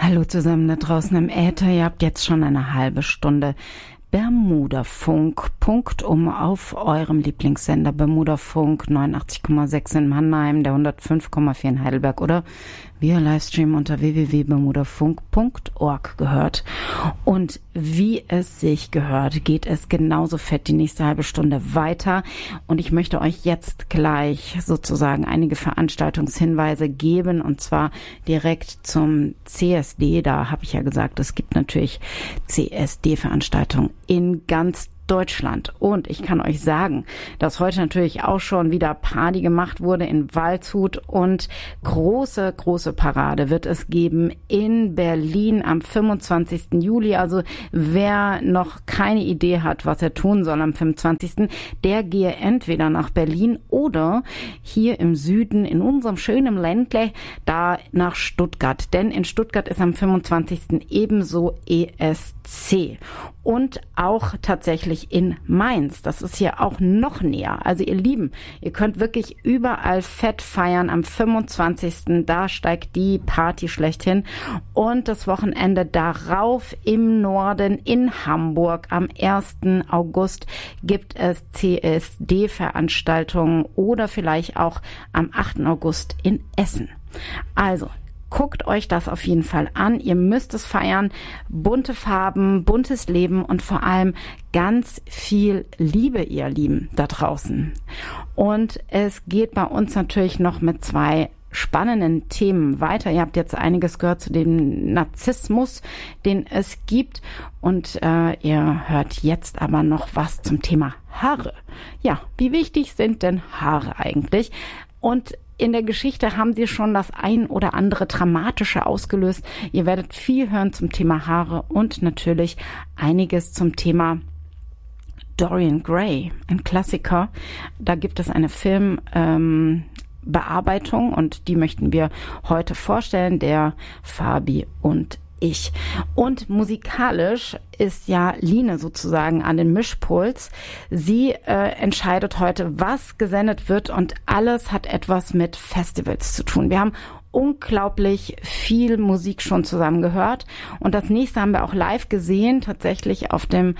Hallo zusammen da draußen im Äther. Ihr habt jetzt schon eine halbe Stunde Bermudafunk, Punkt auf eurem Lieblingssender Bermudafunk 89,6 in Mannheim, der 105,4 in Heidelberg oder via Livestream unter www.bermudafunk.org gehört. Und wie es sich gehört, geht es genauso fett die nächste halbe Stunde weiter. Und ich möchte euch jetzt gleich sozusagen einige Veranstaltungshinweise geben, und zwar direkt zum CSD. Da habe ich ja gesagt, es gibt natürlich CSD-Veranstaltungen in ganz Deutschland. Und ich kann euch sagen, dass heute natürlich auch schon wieder Party gemacht wurde in Waldshut, und große Parade wird es geben in Berlin am 25. Juli. Also wer noch keine Idee hat, was er tun soll am 25., der gehe entweder nach Berlin oder hier im Süden in unserem schönen Ländle da nach Stuttgart. Denn in Stuttgart ist am 25. ebenso ESC. Und auch tatsächlich in Mainz. Das ist hier auch noch näher. Also ihr Lieben, ihr könnt wirklich überall fett feiern. Am 25. da steigt die Party schlechthin. Und das Wochenende darauf im Norden in Hamburg am 1. August gibt es CSD-Veranstaltungen oder vielleicht auch am 8. August in Essen. Also, guckt euch das auf jeden Fall an. Ihr müsst es feiern. Bunte Farben, buntes Leben und vor allem ganz viel Liebe, ihr Lieben, da draußen. Und es geht bei uns natürlich noch mit 2 spannenden Themen weiter. Ihr habt jetzt einiges gehört zu dem Narzissmus, den es gibt. Und ihr hört jetzt aber noch was zum Thema Haare. Ja, wie wichtig sind denn Haare eigentlich? Und in der Geschichte haben sie schon das ein oder andere Dramatische ausgelöst. Ihr werdet viel hören zum Thema Haare und natürlich einiges zum Thema Dorian Gray, ein Klassiker. Da gibt es eine Filmbearbeitung und die möchten wir heute vorstellen, der Fabi und ich. Und musikalisch ist ja Line sozusagen an den Mischpuls. Sie entscheidet heute, was gesendet wird, und alles hat etwas mit Festivals zu tun. Wir haben unglaublich viel Musik schon zusammen gehört, und das nächste haben wir auch live gesehen, tatsächlich auf dem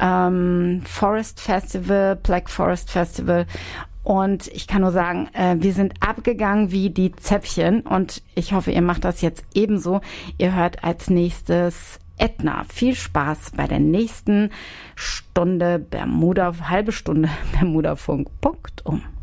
Forest Festival, Black Forest Festival. Und ich kann nur sagen, wir sind abgegangen wie die Zäpfchen, und ich hoffe, ihr macht das jetzt ebenso. Ihr hört als nächstes Edna. Viel Spaß bei der nächsten Stunde halbe Stunde Bermudafunk. Punkt.